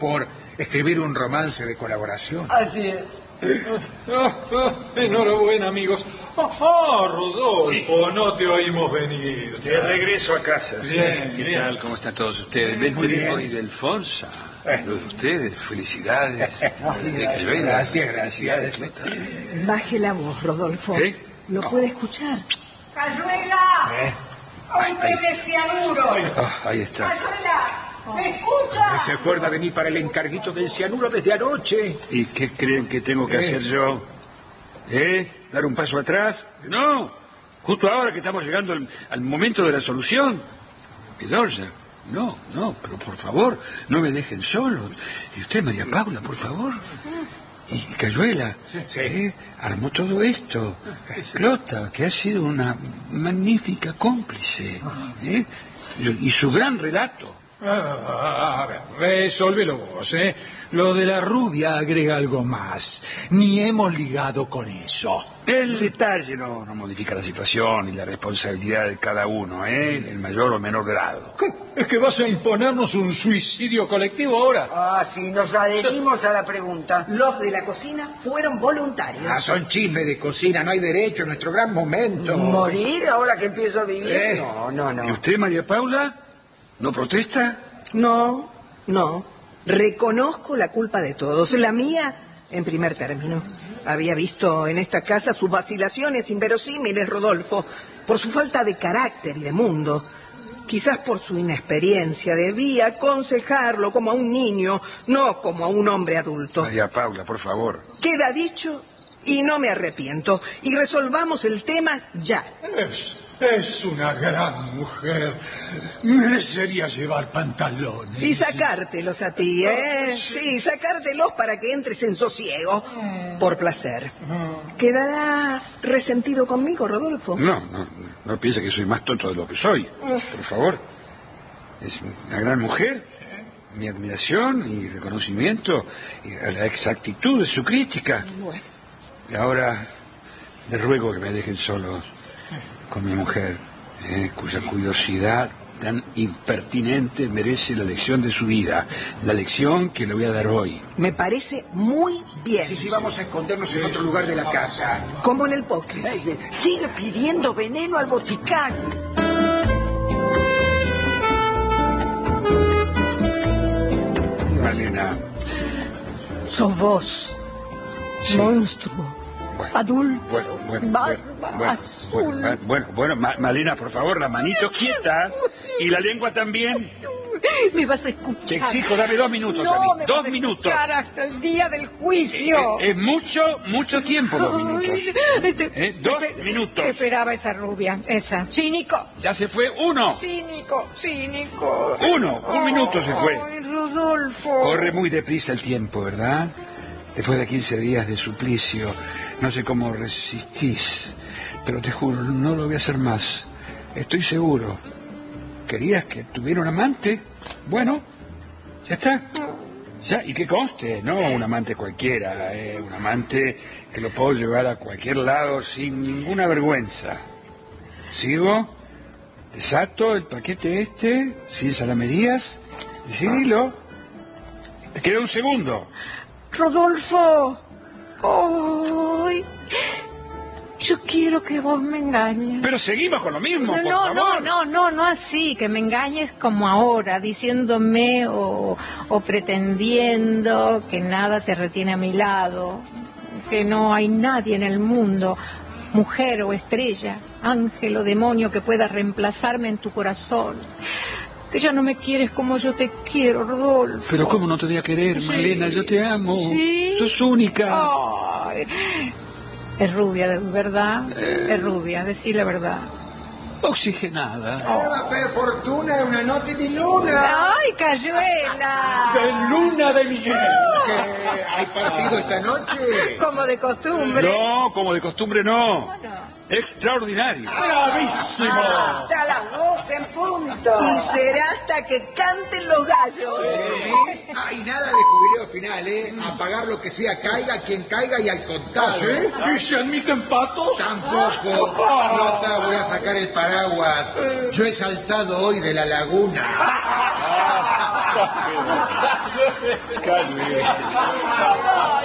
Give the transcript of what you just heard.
por escribir un romance de colaboración. Así es. Enhorabuena, amigos. Rodolfo, sí. No te oímos venir. De regreso a casa. Bien, ¿Qué bien. tal? ¿Cómo están todos ustedes? Vente hoy de Alfonso. Lo de ustedes, felicidades. Gracias. Baje la voz, Rodolfo. ¿Qué? Lo puede escuchar. ¡Cayuela! ¡Hombre de cianuro! Ahí está. ¡Cayuela! ¿Me escucha? ¿Se acuerda de mí para el encarguito del cianuro desde anoche? ¿Y qué creen que tengo que hacer yo? ¿Dar un paso atrás? No. Justo ahora que estamos llegando al momento de la solución. Bedoya. No, pero por favor, no me dejen solo. Y usted, María Paula, por favor. Y Cayuela, Sí. Armó todo esto. Clota, que ha sido una magnífica cómplice. Y su gran relato. A ver, resólvelo vos, ¿eh? Lo de la rubia agrega algo más. Ni hemos ligado con eso. El detalle no modifica la situación y la responsabilidad de cada uno, en mayor o menor grado. ¿Qué? ¿Es que vas a imponernos un suicidio colectivo ahora? Sí, nos adherimos a la pregunta. Los de la cocina fueron voluntarios. Son chismes de cocina, no hay derecho, nuestro gran momento. ¿Morir ahora que empiezo a vivir? No. ¿Y usted, María Paula? ¿No protesta? No. Reconozco la culpa de todos. La mía, en primer término. Había visto en esta casa sus vacilaciones inverosímiles, Rodolfo, por su falta de carácter y de mundo. Quizás por su inexperiencia debía aconsejarlo como a un niño, no como a un hombre adulto. María Paula, por favor. Queda dicho y no me arrepiento. Y resolvamos el tema ya. Es una gran mujer. Merecería llevar pantalones. Y sacártelos a ti, ¿eh? Sí, sacártelos para que entres en sosiego. Por placer. ¿Quedará resentido conmigo, Rodolfo? No piense que soy más tonto de lo que soy. Por favor. Es una gran mujer. Mi admiración y reconocimiento y a la exactitud de su crítica. Bueno. Y ahora le ruego que me dejen solos con mi mujer, cuya curiosidad tan impertinente merece la lección de su vida, la lección que le voy a dar hoy. Me parece muy bien. Sí, vamos a escondernos en otro lugar de la casa. Como en el póker. Sigue pidiendo veneno al boticán. Malena. Sos vos, Sí. monstruo, adulto, azul. Bueno, Malena, por favor, la manito quieta y la lengua también. Me vas a escuchar. Te exijo, dame 2 minutos a mí. Me 2 vas a minutos. escuchar hasta el día del juicio. Es mucho tiempo 2 minutos. 2 minutos. Esperaba esa rubia, esa. Cínico. Ya se fue 1. Cínico. 1 minuto se fue. Ay, Rodolfo. Corre muy deprisa el tiempo, ¿verdad? Después de 15 días de suplicio, no sé cómo resistís, pero te juro, no lo voy a hacer más. Estoy seguro. ¿Querías que tuviera un amante? Bueno, ya está. Ya, y que conste, no un amante cualquiera, un amante que lo puedo llevar a cualquier lado sin ninguna vergüenza. ¿Sigo? ¿Desato el paquete sin salamerías? Decidilo. Te queda 1 segundo. Rodolfo. Ay. Yo quiero que vos me engañes. Pero seguimos con lo mismo, por favor. No así, que me engañes como ahora, diciéndome o pretendiendo que nada te retiene a mi lado, que no hay nadie en el mundo, mujer o estrella, ángel o demonio que pueda reemplazarme en tu corazón. Que ya no me quieres como yo te quiero, Rodolfo. Pero ¿cómo no te voy a querer, Sí. Malena? Yo te amo. ¿Sí? Sos única. Ay. Es rubia, ¿verdad? Es rubia, decí la verdad. Oxigenada. Per fortuna una notte di luna. ¡Ay, Cayuela! ¡De luna de Miguel! ¿Que hay partido esta noche? Como de costumbre. No, como de costumbre no. Extraordinario. ¡Bravísimo! Hasta las 12 en punto. Y será hasta que canten los gallos. Hay nada de jubileo final, Apagar lo que sea, caiga quien caiga y al contado. ¿Sí? ¿Y se admiten patos? Tampoco. Nota, voy a sacar el paraguas. Yo he saltado hoy de la laguna. Calme.